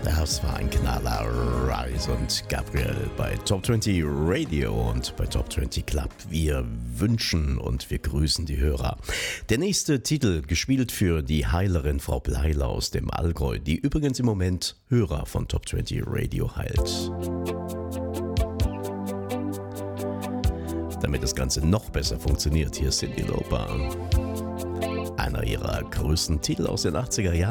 Das war ein Knaller. Rise und Gabriel bei Top 20 Radio und bei Top 20 Club. Wir wünschen und wir grüßen die Hörer. Der nächste Titel, gespielt für die Heilerin Frau Bleiler aus dem Allgäu, die übrigens im Moment Hörer von Top 20 Radio heilt. Damit das Ganze noch besser funktioniert, hier ist Cyndi Lauper. Einer ihrer größten Titel aus den 80er Jahren.